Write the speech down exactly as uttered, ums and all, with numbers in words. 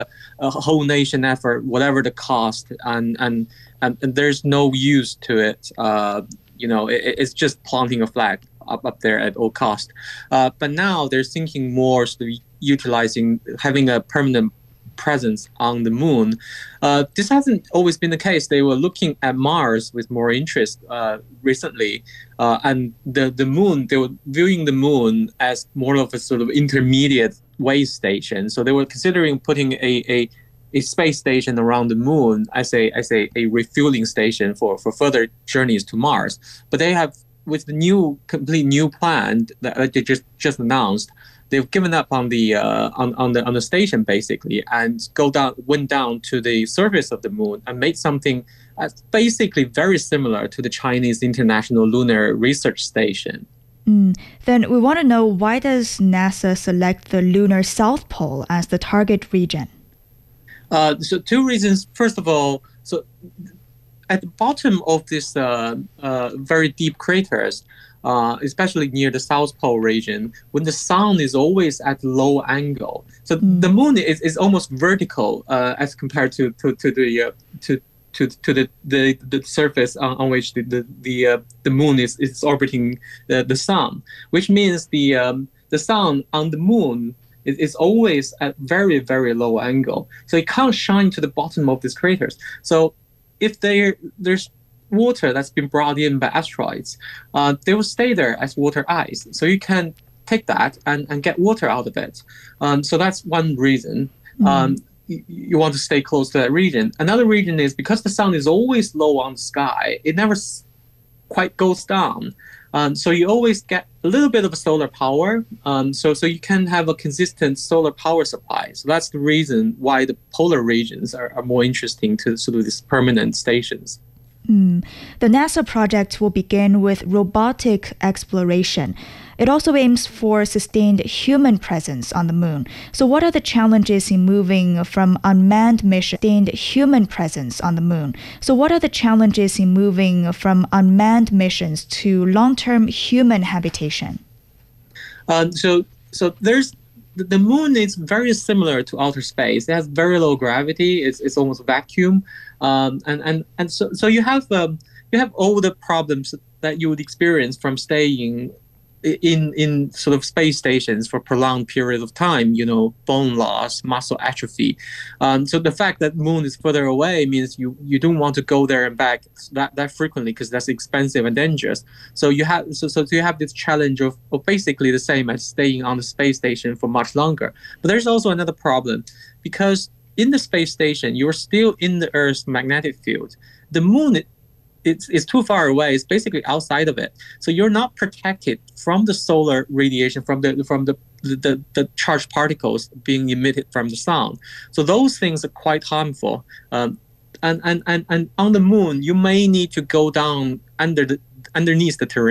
a whole nation effort, whatever the cost, and and and, and there's no use to it. Uh, you know, it, it's just planting a flag up up there at all cost. Uh, but now they're thinking more sort of utilizing having a permanent presence on the moon. Uh, this hasn't always been the case. They were looking at Mars with more interest uh, recently, uh, and the the moon. They were viewing the moon as more of a sort of intermediate way station. So they were considering putting a a, a space station around the moon as a as a, a refueling station for, for further journeys to Mars. But they have, with the new complete new plan that they just just announced, they've given up on the uh, on, on the on the station basically, and go down went down to the surface of the moon and made something that's basically very similar to the Chinese International Lunar Research Station. Mm. Then we want to know, why does NASA select the lunar South Pole as the target region? Uh, so two reasons. First of all, so at the bottom of this uh, uh, very deep craters, uh, especially near the South Pole region, when the sun is always at low angle, so mm. the moon is, is almost vertical uh, as compared to to, to the uh, to to to the the, the surface on, on which the the the, uh, the moon is, is orbiting the, the sun, which means the um, the sun on the moon is, is always at very very low angle, so it can't shine to the bottom of these craters. So if there there's water that's been brought in by asteroids, uh, they will stay there as water ice. So you can take that and, and get water out of it. Um, so that's one reason. Mm. Um, you, you want to stay close to that region. Another reason is because the sun is always low on the sky, it never s- quite goes down. Um, so you always get a little bit of solar power. Um, so, so you can have a consistent solar power supply. So that's the reason why the polar regions are, are more interesting to sort of these permanent stations. Mm. The NASA project will begin with robotic exploration. It also aims for sustained human presence on the moon. So what are the challenges in moving from unmanned mission to sustained human presence on the moon? So what are the challenges in moving from unmanned missions to long-term human habitation? Um, so, so there's the moon is very similar to outer space. It has very low gravity. It's it's almost vacuum, um, and and and so so you have um, you have all the problems that you would experience from staying in in sort of space stations for prolonged period of time. You know, bone loss, muscle atrophy. Um, so the fact that moon is further away means you you don't want to go there and back that, that frequently, because that's expensive and dangerous. So you have so so you have this challenge of, of basically the same as staying on the space station for much longer. But there's also another problem, because in the space station you're still in the Earth's magnetic field. The moon, It, It's, it's too far away. It's basically outside of it, so you're not protected from the solar radiation, from the from the the, the charged particles being emitted from the sun. So those things are quite harmful. Um, and, and and and on the moon, you may need to go down under the underneath the terrain.